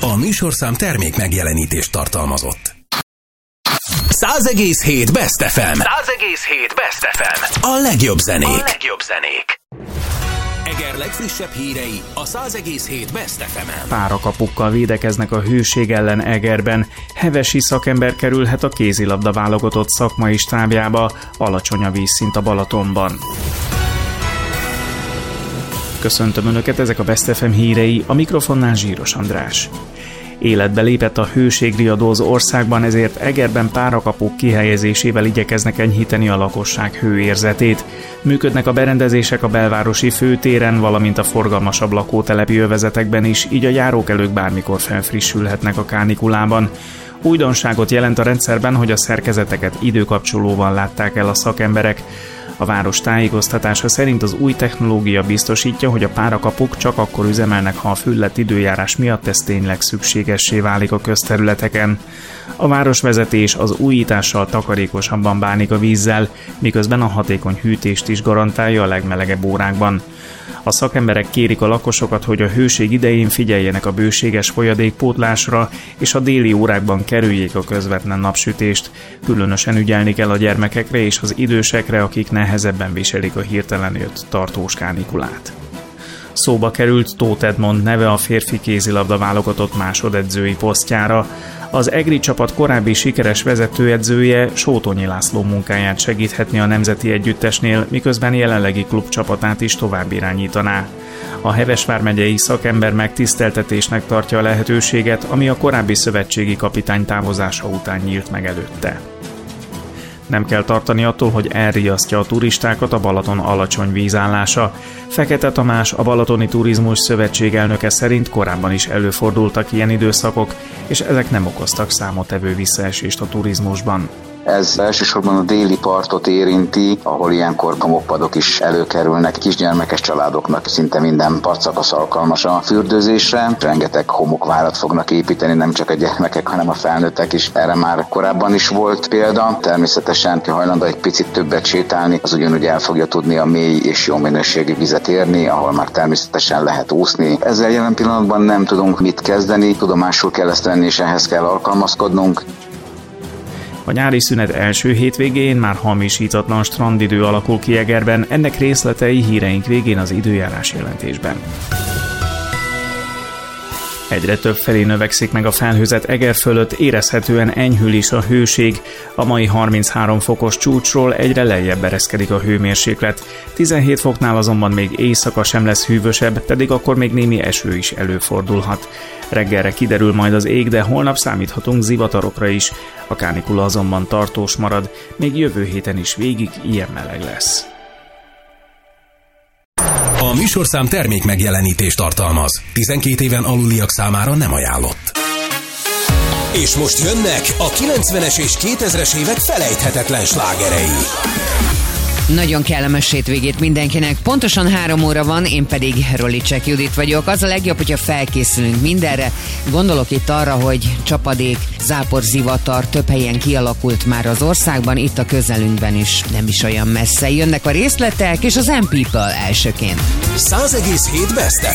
A műsorszám termék megjelenítést tartalmazott. 100,7 Best FM. 100,7 Best FM. A legjobb zenék. Eger legfrissebb hírei a 100,7 Best FM-en. Párakapukkal védekeznek a hőség ellen Egerben. Hevesi szakember kerülhet a kézilabda válogatott szakmai stábjába, alacsony a vízszint a Balatonban. Köszöntöm Önöket, ezek a Best FM hírei, a mikrofonnál Zsíros András. Életbe lépett a hőségriadó az országban, ezért Egerben párakapuk kihelyezésével igyekeznek enyhíteni a lakosság hőérzetét. Működnek a berendezések a belvárosi főtéren, valamint a forgalmasabb lakótelepi övezetekben is, így a járókelők bármikor felfrissülhetnek a kánikulában. Újdonságot jelent a rendszerben, hogy a szerkezeteket időkapcsolóval látták el a szakemberek. A város tájékoztatása szerint az új technológia biztosítja, hogy a párakapuk csak akkor üzemelnek, ha a füllett időjárás miatt ez tényleg szükségessé válik a közterületeken. A városvezetés az újítással takarékosabban bánik a vízzel, miközben a hatékony hűtést is garantálja a legmelegebb órákban. A szakemberek kérik a lakosokat, hogy a hőség idején figyeljenek a bőséges folyadékpótlásra, és a déli órákban kerüljék a közvetlen napsütést. Különösen ügyelni kell a gyermekekre és az idősekre, akik nehezebben viselik a hirtelen jött tartós kánikulát. Szóba került Tóth Edmond neve a férfi kézilabda válogatott másodedzői posztjára. Az egri csapat korábbi sikeres vezetőedzője, Sótonyi László munkáját segíthetni a nemzeti együttesnél, miközben jelenlegi klubcsapatát is tovább irányítaná. A Heves vármegyei szakember megtiszteltetésnek tartja a lehetőséget, ami a korábbi szövetségi kapitány távozása után nyílt meg előtte. Nem kell tartani attól, hogy elriasztja a turistákat a Balaton alacsony vízállása. Fekete Tamás, a Balatoni Turizmus Szövetség elnöke szerint korábban is előfordultak ilyen időszakok, és ezek nem okoztak számottevő visszaesést a turizmusban. Ez elsősorban a déli partot érinti, ahol ilyenkor homokpadok is előkerülnek. Kisgyermekes családoknak szinte minden partszakasz alkalmas a fürdőzésre. Rengeteg homokvárat fognak építeni, nem csak a gyermekek, hanem a felnőttek is. Erre már korábban is volt példa. Természetesen, ki hajlandó egy picit többet sétálni, az ugyanúgy el fogja tudni a mély és jó minőségű vizet érni, ahol már természetesen lehet úszni. Ezzel jelen pillanatban nem tudunk mit kezdeni, tudomásul kell ezt venni, és ehhez kell alkalmazkodnunk. A nyári szünet első hétvégén már hamisítatlan strandidő alakul ki Egerben, ennek részletei híreink végén az időjárás jelentésben. Egyre több felé növekszik meg a felhőzet Eger fölött, érezhetően enyhül is a hőség. A mai 33 fokos csúcsról egyre lejjebb ereszkedik a hőmérséklet. 17 foknál azonban még éjszaka sem lesz hűvösebb, pedig akkor még némi eső is előfordulhat. Reggelre kiderül majd az ég, de holnap számíthatunk zivatarokra is. A kánikula azonban tartós marad, még jövő héten is végig ilyen meleg lesz. A műsorszám termék megjelenítést tartalmaz. 12 éven aluliak számára nem ajánlott. És most jönnek a 90-es és 2000-es évek felejthetetlen slágerei. Nagyon kellemes hétvégét mindenkinek. Pontosan 3 óra van, én pedig Rolicek Judit vagyok. Az a legjobb, hogyha felkészülünk mindenre. Gondolok itt arra, hogy csapadék, zápor, zivatar több helyen kialakult már az országban, itt a közelünkben is, nem is olyan messze. Jönnek a részletek, és az M-People elsőként. 100,7 Best